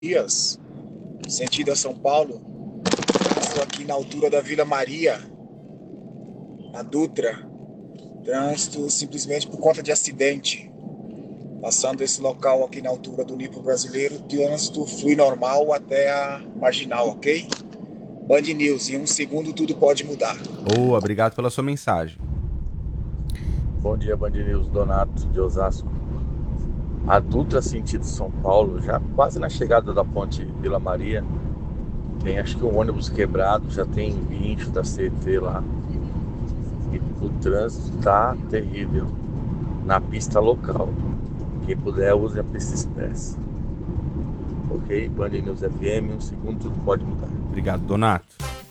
Dias, sentido a São Paulo. Estou aqui na altura da Vila Maria, na Dutra. Trânsito simplesmente por conta de acidente. Passando esse local aqui na altura do nível brasileiro, trânsito flui normal até a marginal, ok? Band News, em um segundo tudo pode mudar. Boa, obrigado pela sua mensagem. Bom dia, Band News, Donato de Osasco. A Dutra sentido São Paulo, já quase na chegada da ponte Vila Maria, tem acho que um ônibus quebrado, já tem guincho da CET lá. E o trânsito tá terrível na pista local. Quem puder, use a pista expressa. Ok? Band News FM, um segundo tudo pode mudar. Obrigado, Donato.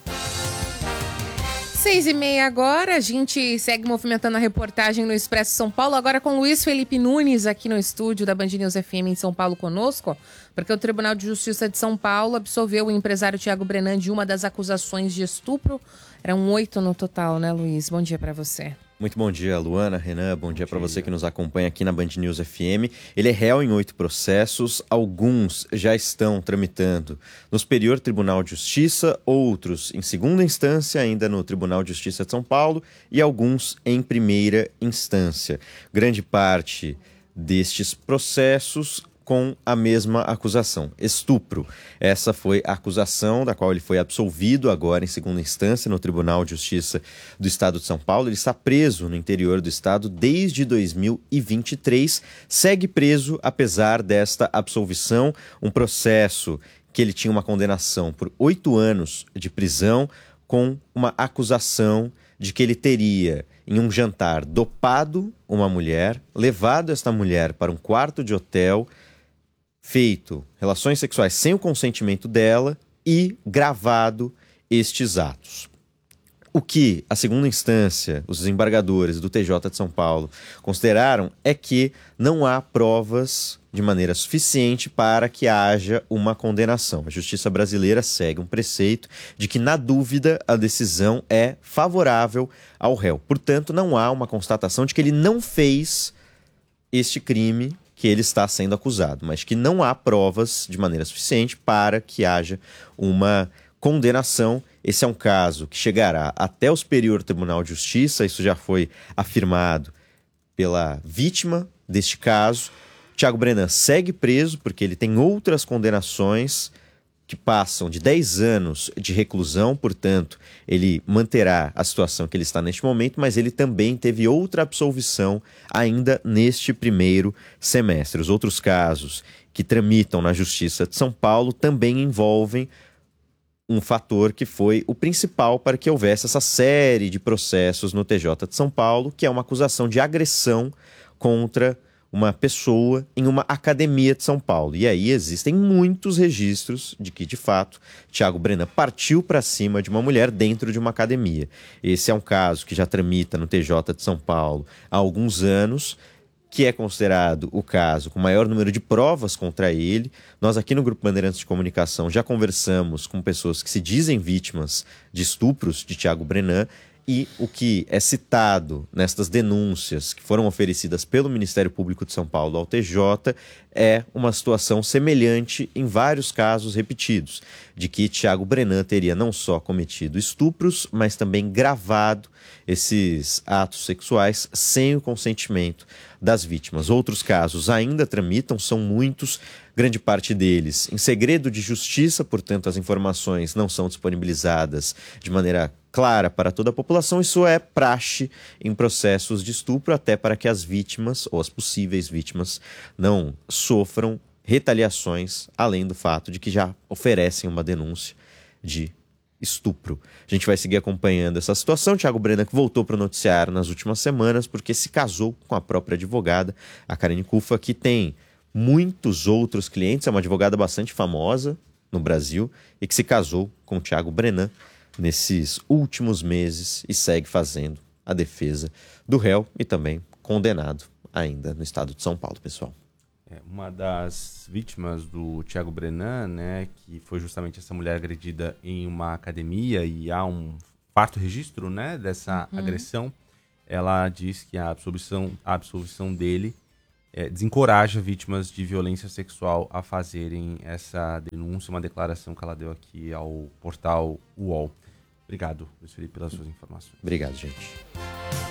6h30 agora, a gente segue movimentando a reportagem no Expresso São Paulo, agora com Luiz Felipe Nunes aqui no estúdio da Band News FM em São Paulo conosco, porque o Tribunal de Justiça de São Paulo absolveu o empresário Thiago Brenan de uma das acusações de estupro. Eram 8 no total, né, Luiz? Bom dia para você. Muito bom dia, Luana, Renan, bom dia para você que nos acompanha aqui na Band News FM. Ele é réu em 8 processos, alguns já estão tramitando no Superior Tribunal de Justiça, outros em segunda instância, ainda no Tribunal de Justiça de São Paulo, e alguns em primeira instância. Grande parte destes processos com a mesma acusação, estupro. Essa foi a acusação da qual ele foi absolvido agora em segunda instância no Tribunal de Justiça do Estado de São Paulo. Ele está preso no interior do estado desde 2023, segue preso apesar desta absolvição, um processo que ele tinha uma condenação por 8 anos de prisão com uma acusação de que ele teria, em um jantar, dopado uma mulher, levado esta mulher para um quarto de hotel, feito relações sexuais sem o consentimento dela e gravado estes atos. O que a segunda instância, os desembargadores do TJ de São Paulo, consideraram é que não há provas de maneira suficiente para que haja uma condenação. A justiça brasileira segue um preceito de que, na dúvida, a decisão é favorável ao réu. Portanto, não há uma constatação de que ele não fez este crime que ele está sendo acusado, mas que não há provas de maneira suficiente para que haja uma condenação. Esse é um caso que chegará até o Superior Tribunal de Justiça, isso já foi afirmado pela vítima deste caso. Thiago Brenan segue preso porque ele tem outras condenações que passam de 10 anos de reclusão, portanto, ele manterá a situação que ele está neste momento, mas ele também teve outra absolvição ainda neste primeiro semestre. Os outros casos que tramitam na Justiça de São Paulo também envolvem um fator que foi o principal para que houvesse essa série de processos no TJ de São Paulo, que é uma acusação de agressão contra uma pessoa em uma academia de São Paulo. E aí existem muitos registros de que, de fato, Thiago Brenan partiu para cima de uma mulher dentro de uma academia. Esse é um caso que já tramita no TJ de São Paulo há alguns anos, que é considerado o caso com maior número de provas contra ele. Nós aqui no Grupo Bandeirantes de Comunicação já conversamos com pessoas que se dizem vítimas de estupros de Thiago Brenan, e o que é citado nestas denúncias que foram oferecidas pelo Ministério Público de São Paulo ao TJ é uma situação semelhante em vários casos repetidos, de que Thiago Brenan teria não só cometido estupros, mas também gravado esses atos sexuais sem o consentimento das vítimas. Outros casos ainda tramitam, são muitos, grande parte deles em segredo de justiça, portanto as informações não são disponibilizadas de maneira clara para toda a população. Isso é praxe em processos de estupro, até para que as vítimas, ou as possíveis vítimas, não sofram retaliações, além do fato de que já oferecem uma denúncia de estupro. A gente vai seguir acompanhando essa situação. Thiago Brenan, que voltou para o noticiário nas últimas semanas, porque se casou com a própria advogada, a Karine Cufa, que tem muitos outros clientes, é uma advogada bastante famosa no Brasil, e que se casou com o Thiago Brenan nesses últimos meses e segue fazendo a defesa do réu e também condenado ainda no estado de São Paulo, pessoal. Uma das vítimas do Thiago Brenan, né, que foi justamente essa mulher agredida em uma academia, e há um farto registro, né, dessa agressão, ela diz que a absolvição dele desencoraja vítimas de violência sexual a fazerem essa denúncia, uma declaração que ela deu aqui ao portal UOL. Obrigado, Luiz Felipe, pelas suas informações. Obrigado, gente.